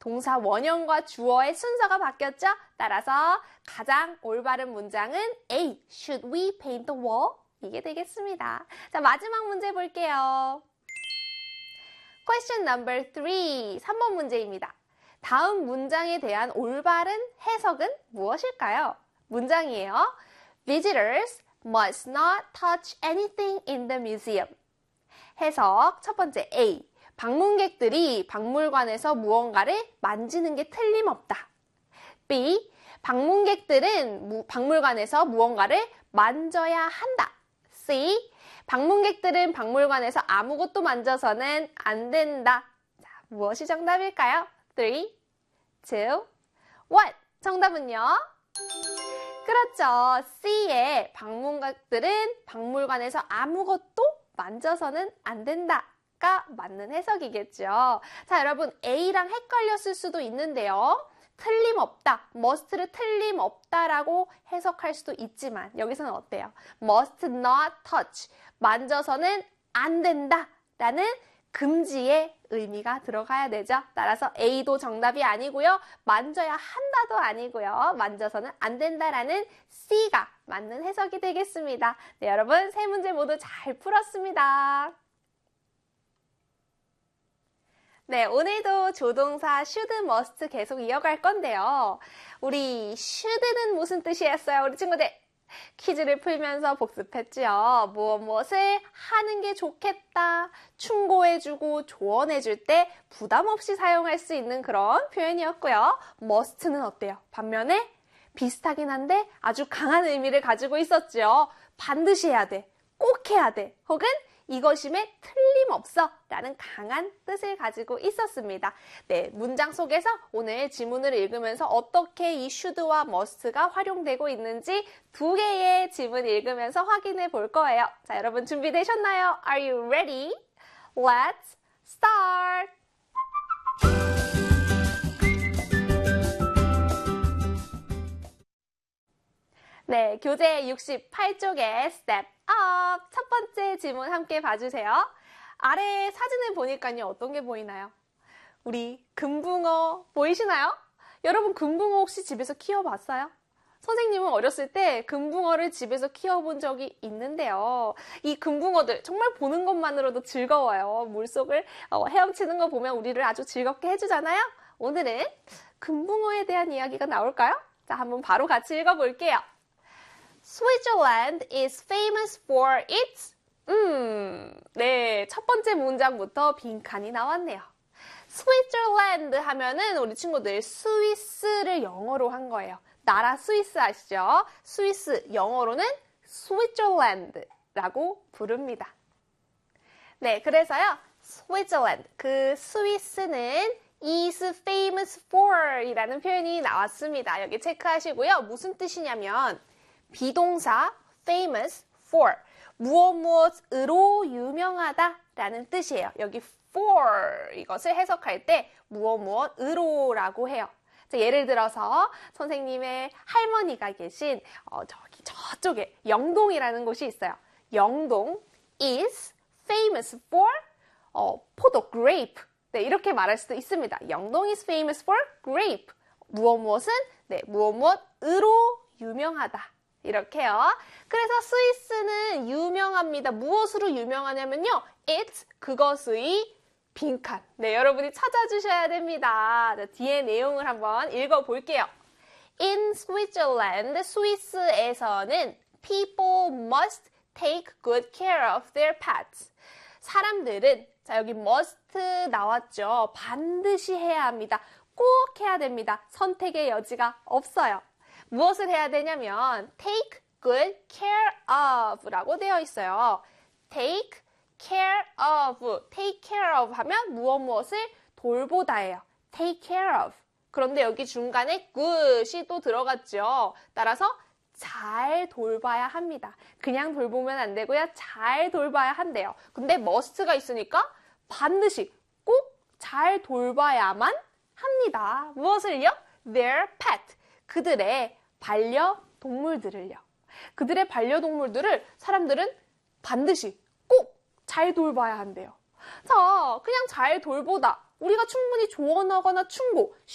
동사 원형과 주어의 순서가 바뀌었죠? 따라서 가장 올바른 문장은 A. Should we paint the wall? 이게 되겠습니다. 자, 마지막 문제 볼게요. Question number 3. 3번 문제입니다. 다음 문장에 대한 올바른 해석은 무엇일까요? 문장이에요. Visitors must not touch anything in the museum. 해석 첫 번째 A. 방문객들이 박물관에서 무언가를 만지는 게 틀림없다. B. 방문객들은 박물관에서 무언가를 만져야 한다. C. 방문객들은 박물관에서 아무것도 만져서는 안 된다. 자, 무엇이 정답일까요? 3, 2, 1. 정답은요? 그렇죠. C의 방문객들은 박물관에서 아무것도 만져서는 안 된다가 맞는 해석이겠죠. 자, 여러분 A랑 헷갈렸을 수도 있는데요. 틀림없다, must를 틀림없다라고 해석할 수도 있지만 여기서는 어때요? must not touch, 만져서는 안 된다라는 금지의 의미가 들어가야 되죠. 따라서 A도 정답이 아니고요. 만져야 한다도 아니고요. 만져서는 안 된다라는 C가 맞는 해석이 되겠습니다. 네, 여러분 세 문제 모두 잘 풀었습니다. 네, 오늘도 조동사 should, must 계속 이어갈 건데요. 우리 should는 무슨 뜻이었어요? 우리 친구들 퀴즈를 풀면서 복습했죠. 무엇을 하는 게 좋겠다, 충고해주고 조언해줄 때 부담 없이 사용할 수 있는 그런 표현이었고요. must는 어때요? 반면에 비슷하긴 한데 아주 강한 의미를 가지고 있었죠. 반드시 해야 돼, 꼭 해야 돼, 혹은 이것임에 틀림없어 라는 강한 뜻을 가지고 있었습니다. 네, 문장 속에서 오늘 지문을 읽으면서 어떻게 이 should와 must가 활용되고 있는지 두 개의 지문 읽으면서 확인해 볼 거예요. 자, 여러분 준비되셨나요? Are you ready? Let's start! 네, 교재 68쪽에 Step Up 첫 번째 지문 함께 봐주세요. 아래 사진을 보니까요, 어떤 게 보이나요? 우리 금붕어 보이시나요? 여러분 금붕어 혹시 집에서 키워봤어요? 선생님은 어렸을 때 금붕어를 집에서 키워본 적이 있는데요. 이 금붕어들 정말 보는 것만으로도 즐거워요. 물속을 헤엄치는 거 보면 우리를 아주 즐겁게 해주잖아요. 오늘은 금붕어에 대한 이야기가 나올까요? 자, 한번 바로 같이 읽어볼게요. Switzerland is famous for its 네, 첫 번째 문장부터 빈칸이 나왔네요. Switzerland 하면은 우리 친구들 스위스를 영어로 한 거예요. 나라 스위스 아시죠? 스위스 영어로는 Switzerland라고 부릅니다. 네, 그래서요. Switzerland, 그 스위스는 is famous for 이라는 표현이 나왔습니다. 여기 체크하시고요. 무슨 뜻이냐면 비동사 famous for 무엇으로 유명하다라는 뜻이에요. 여기 for 이것을 해석할 때 무엇으로라고 해요. 자, 예를 들어서 선생님의 할머니가 계신 저쪽에 영동이라는 곳이 있어요. 영동 is famous for 포도 grape. 네, 이렇게 말할 수도 있습니다. 영동 is famous for grape. 무엇은 네, 무엇으로 유명하다. 이렇게요. 그래서 스위스는 유명합니다. 무엇으로 유명하냐면요. It's 그것의 빈칸. 네, 여러분이 찾아주셔야 됩니다. 자, 뒤에 내용을 한번 읽어볼게요. In Switzerland, 스위스에서는 people must take good care of their pets. 사람들은 자, 여기 must 나왔죠. 반드시 해야 합니다. 꼭 해야 됩니다. 선택의 여지가 없어요. 무엇을 해야 되냐면 take good care of 라고 되어 있어요. take care of 하면 무엇을 돌보다예요. take care of. 그런데 여기 중간에 good이 또 들어갔죠. 따라서 잘 돌봐야 합니다. 그냥 돌보면 안 되고요. 잘 돌봐야 한대요. 근데 must가 있으니까 반드시 꼭 잘 돌봐야만 합니다. 무엇을요? Their pet. 그들의 반려동물들을요. 그들의 반려동물들을 사람들은 반드시 꼭 잘 돌봐야 한대요. 자, 그냥 잘 돌보다 우리가 충분히 조언하거나 충고,